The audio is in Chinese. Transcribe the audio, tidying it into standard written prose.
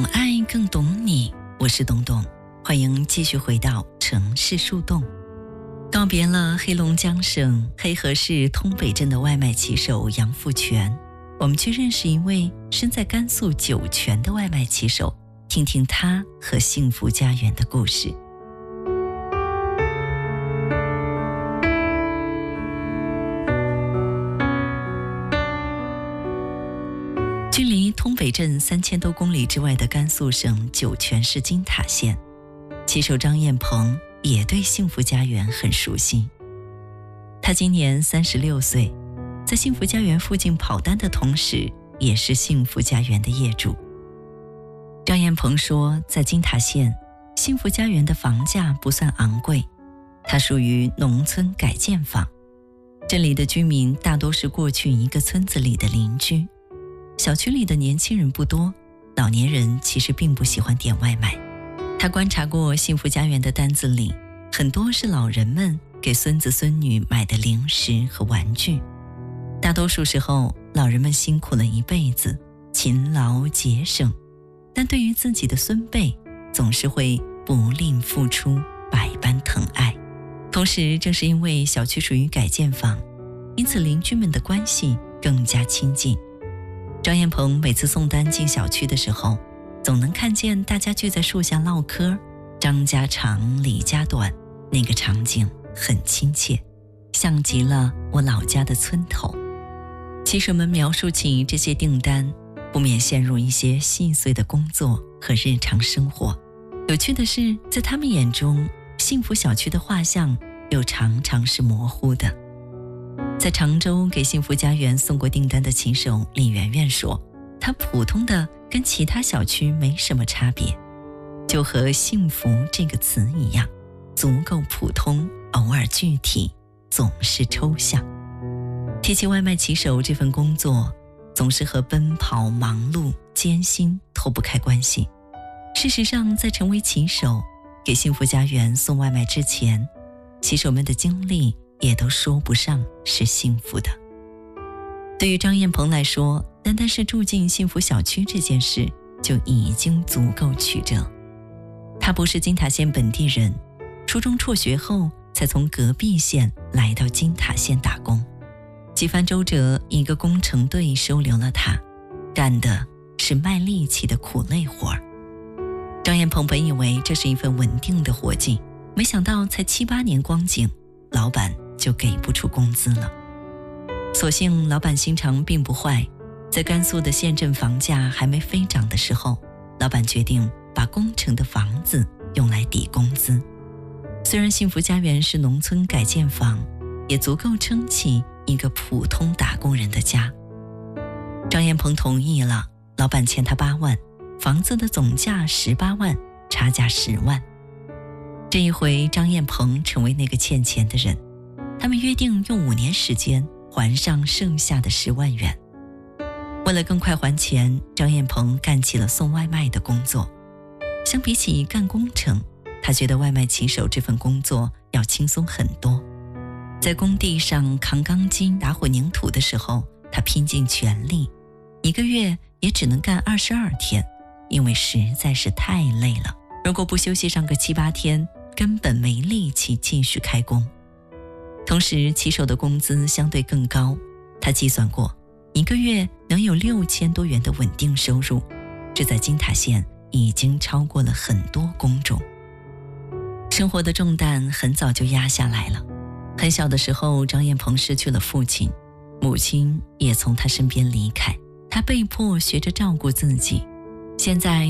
懂爱更懂你，我是董董，欢迎继续回到城市树洞。告别了黑龙江省黑河市通北镇的外卖骑手杨富全，我们去认识一位身在甘肃酒泉的外卖骑手，听听他和幸福家园的故事。距离通北镇3000多公里之外的甘肃省酒泉市金塔县，骑手张彦鹏也对幸福家园很熟悉。他今年36岁，在幸福家园附近跑单的同时，也是幸福家园的业主。张彦鹏说，在金塔县，幸福家园的房价不算昂贵，它属于农村改建房，这里的居民大多是过去一个村子里的邻居。小区里的年轻人不多，老年人其实并不喜欢点外卖。他观察过幸福家园的单子里，很多是老人们给孙子孙女买的零食和玩具。大多数时候，老人们辛苦了一辈子，勤劳节省，但对于自己的孙辈，总是会不吝付出，百般疼爱。同时，正是因为小区属于改建房，因此邻居们的关系更加亲近。张彦鹏每次送单进小区的时候，总能看见大家聚在树下唠嗑，张家长李家短，那个场景很亲切，像极了我老家的村头。骑手们描述起这些订单，不免陷入一些细碎的工作和日常生活。有趣的是，在他们眼中，幸福小区的画像又常常是模糊的。在常州给幸福家园送过订单的骑手李媛媛说，她普通的跟其他小区没什么差别，就和幸福这个词一样，足够普通，偶尔具体，总是抽象。提起外卖骑手这份工作，总是和奔跑、忙碌、艰辛脱不开关系。事实上，在成为骑手给幸福家园送外卖之前，骑手们的经历也都说不上是幸福的。对于张彦鹏来说，单单是住进幸福小区这件事就已经足够曲折。他不是金塔县本地人，初中辍学后才从隔壁县来到金塔县打工。几番周折，一个工程队收留了他，干的是卖力气的苦累活儿。张彦鹏本以为这是一份稳定的活计，没想到才7、8年光景，老板就给不出工资了。所幸老板心肠并不坏，在甘肃的县镇房价还没飞涨的时候，老板决定把工程的房子用来抵工资。虽然幸福家园是农村改建房，也足够撑起一个普通打工人的家。张彦鹏同意了，老板欠他8万，房子的总价18万，差价10万。这一回，张彦鹏成为那个欠钱的人，他们约定用5年时间还上剩下的10万元。为了更快还钱，张彦鹏干起了送外卖的工作。相比起干工程，他觉得外卖骑手这份工作要轻松很多。在工地上扛钢筋打混凝土的时候，他拼尽全力，1个月也只能干22天，因为实在是太累了。如果不休息上个7、8天，根本没力气继续开工。同时，骑手的工资相对更高，他计算过，1个月能有6000多元的稳定收入，这在金塔县已经超过了很多工种。生活的重担很早就压下来了。很小的时候，张彦鹏失去了父亲，母亲也从他身边离开，他被迫学着照顾自己。现在